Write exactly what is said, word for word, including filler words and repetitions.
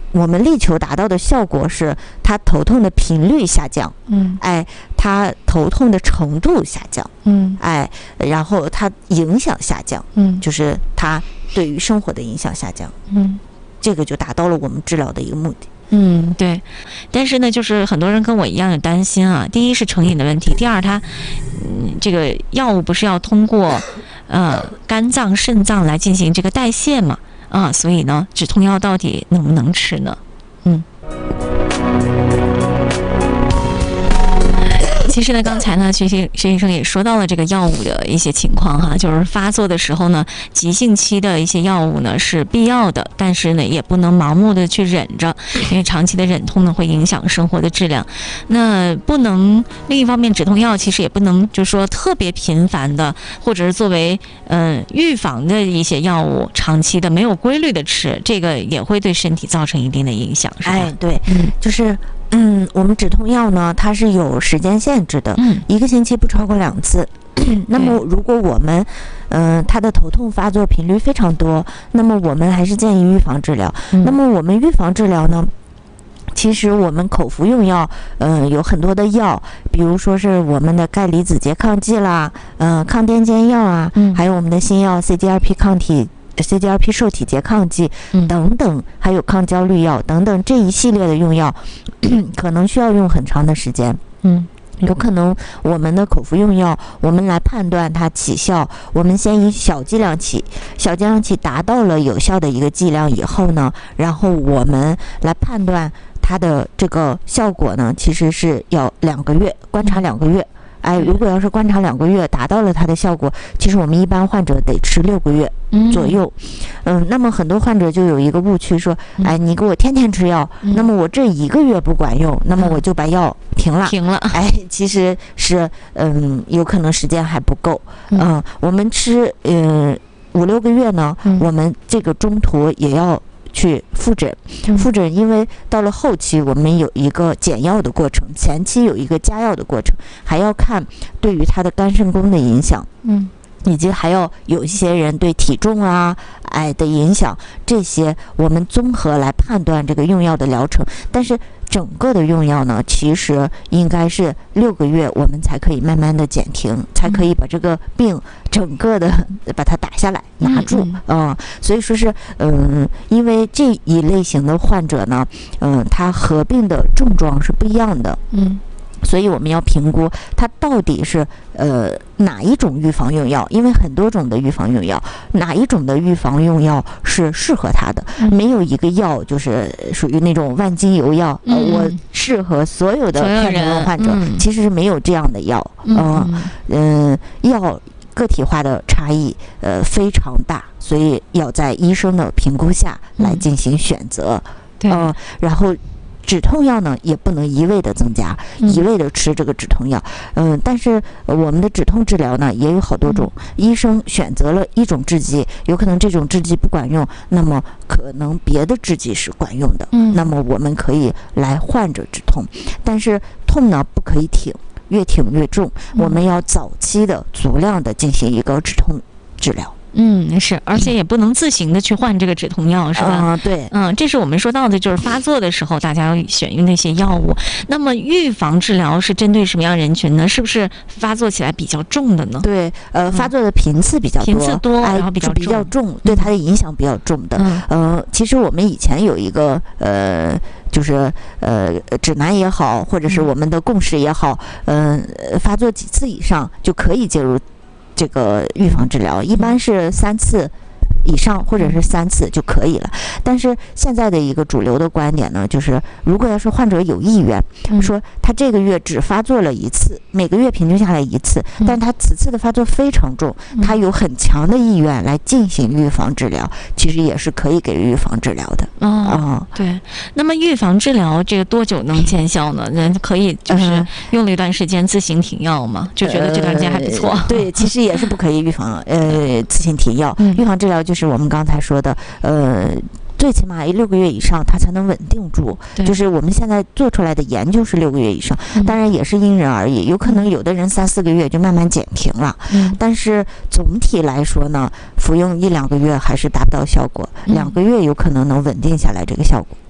我们力求达到的效果是他头痛的频率下降， 嗯， 哎，他头痛的程度下降， 嗯， 哎，然后他影响下降， 嗯， 就是他对于生活的影响下降， 嗯， 这个就达到了我们治疗的一个目的。 嗯，对。但是呢，就是很多人跟我一样有担心啊。第一是成瘾的问题，第二他，嗯，这个药物不是要通过呃肝脏、肾脏来进行这个代谢嘛？啊，所以呢，止痛药到底能不能吃呢？嗯。其实呢，刚才呢，薛先薛医生也说到了这个药物的一些情况哈，就是发作的时候呢，急性期的一些药物呢是必要的，但是呢，也不能盲目的去忍着，因为长期的忍痛呢会影响生活的质量。那不能，另一方面，止痛药其实也不能就是说特别频繁的，或者是作为嗯、呃、预防的一些药物，长期的没有规律的吃，这个也会对身体造成一定的影响，是吧？ 哎，对， 嗯， 就是。嗯，我们止痛药呢，它是有时间限制的， 嗯， 一个星期不超过两次。那么，如果我们，嗯、呃，他的头痛发作频率非常多，那么我们还是建议预防治疗。 嗯、 那么我们预防治疗呢，其实我们口服用药，嗯、呃，有很多的药，比如说是我们的钙离子拮抗剂啦，嗯、呃，抗癫痫药啊， 嗯， 还有我们的新药 C G R P 抗体。C G R P 受体拮抗剂等等，还有抗焦虑药等等这一系列的用药，可能需要用很长的时间。 嗯， 有可能我们的口服用药，我们来判断它起效，我们先以小剂量起，小剂量起达到了有效的一个剂量以后呢，然后我们来判断它的这个效果呢，其实是要两个月，观察两个月。哎，如果要是观察两个月达到了它的效果，其实我们一般患者得吃六个月左右。嗯，那么很多患者就有一个误区说，哎，你给我天天吃药， 嗯、 那么我这一个月不管用，那么我就把药停了。 停了。 哎，其实是嗯，有可能时间还不够。嗯，嗯我们吃嗯五六个月呢， 嗯、 我们这个中途也要去复诊，复诊，因为到了后期我们有一个减药的过程，前期有一个加药的过程，还要看对于他的肝肾功的影响， 嗯， 以及还要有一些人对体重啊、癌的影响，这些我们综合来判断这个用药的疗程。但是整个的用药呢，其实应该是六个月，我们才可以慢慢的减停，才可以把这个病整个的把它打下来拿住。嗯，嗯所以说是嗯，因为这一类型的患者呢，嗯，他合并的症状是不一样的。 嗯。 所以我们要评估它到底是呃哪一种预防用药，因为很多种的预防用药，哪一种的预防用药是适合它的， 嗯、 没有一个药就是属于那种万金油药， 嗯、 呃，我适合所有的偏头痛患者， 嗯、 其实是没有这样的药，嗯嗯、呃，药个体化的差异呃非常大，所以要在医生的评估下来进行选择， 对、 呃，然后。止痛药呢，也不能一味的增加， 嗯、 一味的吃这个止痛药。嗯、呃，但是我们的止痛治疗呢，也有好多种。嗯、医生选择了一种制剂，有可能这种制剂不管用，那么可能别的制剂是管用的。 嗯， 那么我们可以来换着止痛，但是痛呢不可以挺，越挺越重。 嗯、 我们要早期的足量的进行一个止痛治疗。 嗯，是，而且也不能自行的去换这个止痛药，是吧？ 啊、嗯，对， 嗯，这是我们说到的，就是发作的时候大家要选用那些药物。那么预防治疗是针对什么样人群呢？是不是发作起来比较重的呢？ 对，呃，发作的频次比较多， 频次多， 哎、 然后比较比较重，对它的影响比较重的。 嗯， 呃，其实我们以前有一个呃。就是呃指南也好，或者是我们的共识也好，嗯、呃，发作几次以上就可以介入这个预防治疗，一般是三次以上或者是三次就可以了。但是现在的一个主流的观点呢，就是如果要是患者有意愿， 嗯、 说他这个月只发作了一次，每个月平均下来一次，嗯、但他此次的发作非常重，嗯、他有很强的意愿来进行预防治疗，其实也是可以给预防治疗的。 哦， 嗯、 对。那么预防治疗这个多久能见效呢？人可以就是用了一段时间自行停药嘛，就觉得这段时间还不错。 呃、对，其实也是不可以预防呃自行停药。 嗯、 预防治疗就是我们刚才说的，呃。最起码六个月以上，它才能稳定住。就是我们现在做出来的研究是六个月以上， 嗯、 当然也是因人而异，有可能有的人三四个月就慢慢减停了。 嗯、 但是总体来说呢，服用一两个月还是达不到效果， 嗯、 两个月有可能能稳定下来这个效果。